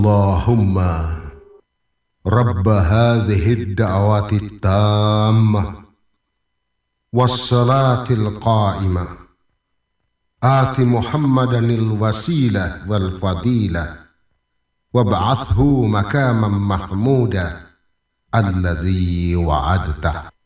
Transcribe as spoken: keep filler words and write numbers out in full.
Allahumma Rabb hadhihi ad-da'wati at-tammah was-salati al-qa'imah ati Muhammadan al-wasilah wal-fadilah wab'athhu makaman mahmuda allazi wa'adtah.